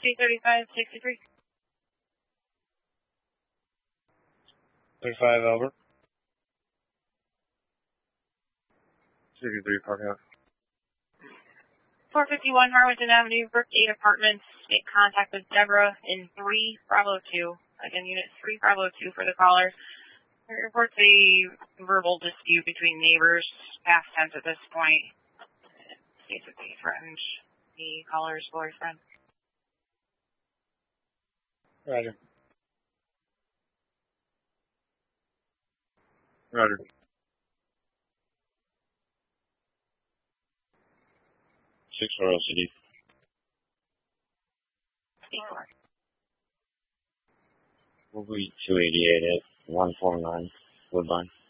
235-63. 35 over. 63 Park Ave. 451 Harwinton Avenue, Brook 8 Apartments. Make contact with Deborah in 3 Bravo 2. Again, unit 3 Bravo 2 for the caller. It reports a verbal dispute between neighbors, past tense at this point. Basically threatened the caller's boyfriend. Roger. Roger. 64 LCD. 64. We'll be 288 at 149 Woodbine.